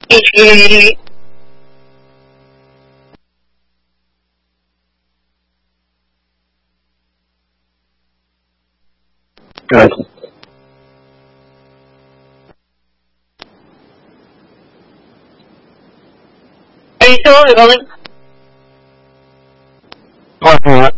Eh, Gracias. are you still on the building? Parking lot.